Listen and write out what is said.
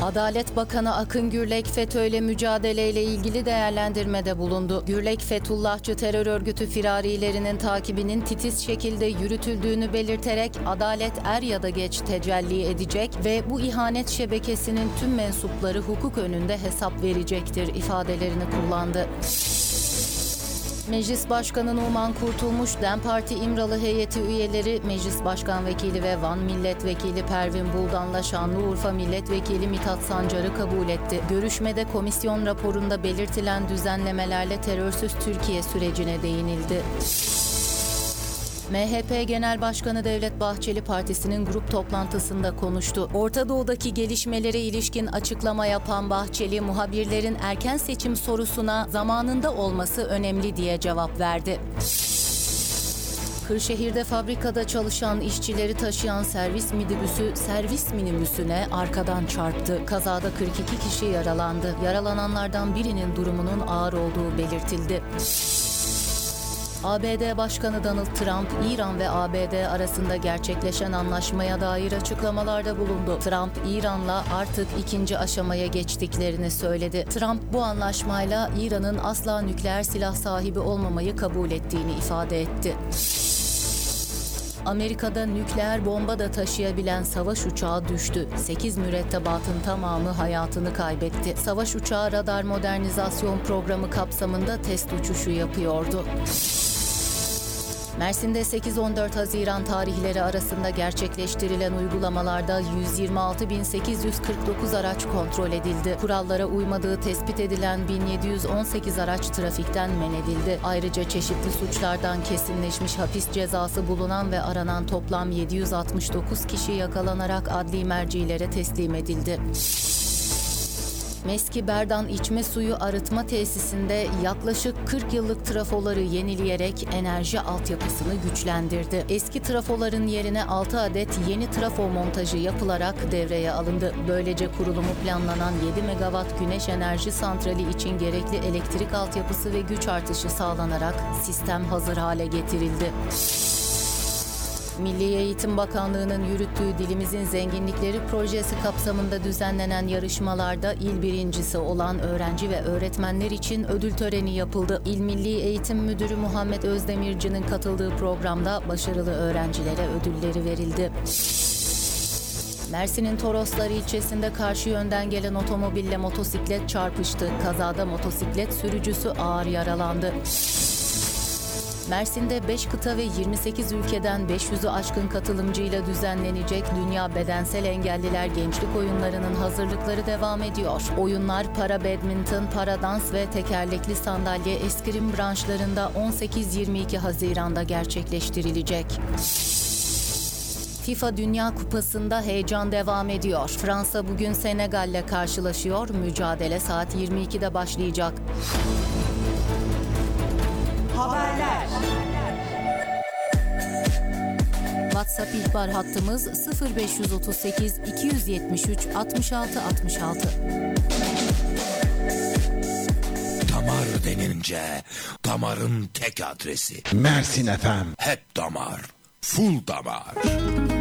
Adalet Bakanı Akın Gürlek, FETÖ'yle mücadeleyle ilgili değerlendirmede bulundu. Gürlek, Fethullahçı terör örgütü firarilerinin takibinin titiz şekilde yürütüldüğünü belirterek adalet er ya da geç tecelli edecek ve bu ihanet şebekesinin tüm mensupları hukuk önünde hesap verecektir ifadelerini kullandı. Meclis Başkanı Numan Kurtulmuş, DEM Parti İmralı heyeti üyeleri Meclis Başkan Vekili ve Van Milletvekili Pervin Buldan'la Şanlıurfa Milletvekili Mithat Sancar'ı kabul etti. Görüşmede komisyon raporunda belirtilen düzenlemelerle terörsüz Türkiye sürecine değinildi. MHP Genel Başkanı Devlet Bahçeli partisinin grup toplantısında konuştu. Orta Doğu'daki gelişmelere ilişkin açıklama yapan Bahçeli, muhabirlerin erken seçim sorusuna zamanında olması önemli diye cevap verdi. Kırşehir'de fabrikada çalışan işçileri taşıyan servis minibüsü servis minibüsüne arkadan çarptı. Kazada 42 kişi yaralandı. Yaralananlardan birinin durumunun ağır olduğu belirtildi. ABD Başkanı Donald Trump, İran ve ABD arasında gerçekleşen anlaşmaya dair açıklamalarda bulundu. Trump, İran'la artık ikinci aşamaya geçtiklerini söyledi. Trump, bu anlaşmayla İran'ın asla nükleer silah sahibi olmamayı kabul ettiğini ifade etti. Amerika'da nükleer bomba da taşıyabilen savaş uçağı düştü. 8 mürettebatın tamamı hayatını kaybetti. Savaş uçağı radar modernizasyon programı kapsamında test uçuşu yapıyordu. Mersin'de 8-14 Haziran tarihleri arasında gerçekleştirilen uygulamalarda 126.849 araç kontrol edildi. Kurallara uymadığı tespit edilen 1718 araç trafikten men edildi. Ayrıca çeşitli suçlardan kesinleşmiş hapis cezası bulunan ve aranan toplam 769 kişi yakalanarak adli mercilere teslim edildi. Meski Berdan İçme Suyu Arıtma Tesisinde yaklaşık 40 yıllık trafoları yenileyerek enerji altyapısını güçlendirdi. Eski trafoların yerine 6 adet yeni trafo montajı yapılarak devreye alındı. Böylece kurulumu planlanan 7 megawatt güneş enerji santrali için gerekli elektrik altyapısı ve güç artışı sağlanarak sistem hazır hale getirildi. Milli Eğitim Bakanlığı'nın yürüttüğü Dilimizin Zenginlikleri projesi kapsamında düzenlenen yarışmalarda il birincisi olan öğrenci ve öğretmenler için ödül töreni yapıldı. İl Milli Eğitim Müdürü Muhammed Özdemirci'nin katıldığı programda başarılı öğrencilere ödülleri verildi. Mersin'in Toroslar ilçesinde karşı yönden gelen otomobille motosiklet çarpıştı. Kazada motosiklet sürücüsü ağır yaralandı. Mersin'de 5 kıta ve 28 ülkeden 500'ü aşkın katılımcıyla düzenlenecek Dünya Bedensel Engelliler Gençlik Oyunları'nın hazırlıkları devam ediyor. Oyunlar para badminton, para dans ve tekerlekli sandalye eskrim branşlarında 18-22 Haziran'da gerçekleştirilecek. FIFA Dünya Kupası'nda heyecan devam ediyor. Fransa bugün Senegal'le karşılaşıyor. Mücadele saat 22'de başlayacak. Haberler. WhatsApp ihbar hattımız 0538 273 66 66. Damar denince damarın tek adresi. Mersin FM. Hep damar. Full damar.